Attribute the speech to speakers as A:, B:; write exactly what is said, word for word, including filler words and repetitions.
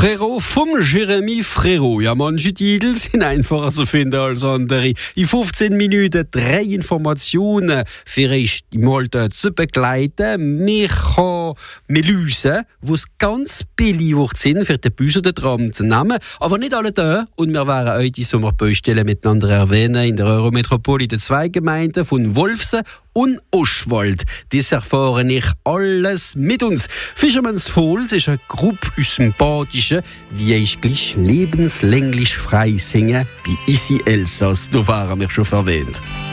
A: Frérot vom Jeremy Frérot. Ja, manche Titel sind einfacher zu finden als andere. In fünfzehn Minuten drei Informationen für euch mal zu begleiten. Wir können lösen, wo es ganz billig sind, für den Bus oder den Tram zu nehmen. Aber nicht alle da. Und wir werden euch die Sommerbaustellen miteinander erwähnen in der Eurometropole der zwei Gemeinden von Wolfsen und Oschwald. Das erfahren ich alles mit uns. Fischerman's Falls ist eine Gruppe aus dem Badischen, die ich gleich lebenslänglich frei singen bei Isi Elsass. Da waren wir schon erwähnt.